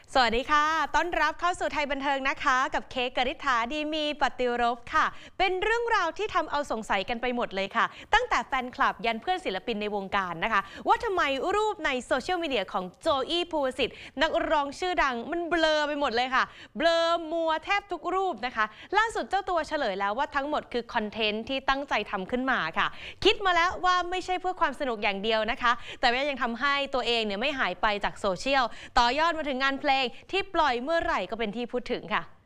สวัสดีค่ะต้อนรับเข้าสู่ไทยบันเทิงนะคะกับเค้กกฤษฐาดีมีปฏิรภค่ะเป็นเรื่องราวที่ทำเอาสงสัยกันไปหมดเลยค่ะตั้งแต่แฟนคลับยันเพื่อนศิลปินในวงการนะคะว่าทำไมรูปในโซเชียลมีเดียของโจอี้ภูวสิทธิ์นักร้องชื่อดังมันเบลอไปหมดเลยค่ะเบลอมัวแทบทุกรูปนะคะล่าสุดเจ้าตัวเฉลยแล้วว่าทั้งหมดคือคอนเทนต์ที่ตั้งใจทำขึ้นมาค่ะคิดมาแล้วว่าไม่ใช่เพื่อความสนุกอย่างเดียวนะคะแต่ว่ายังทำให้ตัวเองเนี่ยไม่หายไปจากโซเชียลต่อยอดมาถึงงานเพลงที่ปล่อยเมื่อไหร่ก็เป็นที่พูดถึงค่ะ